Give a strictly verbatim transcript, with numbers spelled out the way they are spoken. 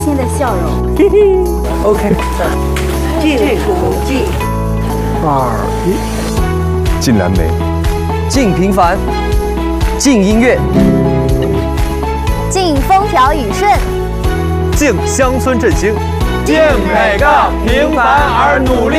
新的笑容。 嘿嘿 ，OK。 敬古敬。 二一。 敬蓝莓， 敬平凡，敬音乐， 敬风调雨顺， 敬乡村振兴， 敬每个平凡而努力